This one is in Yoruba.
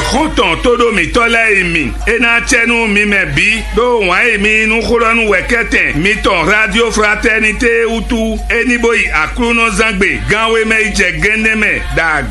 Exoton todo mi tola emi. Ena chenu mi me bi. Do wa emi nu khuranu weketen. Mi ton Radio Fraternité Utu. Eni boy akruno zangbe. Ganwe me ije gendeme. Da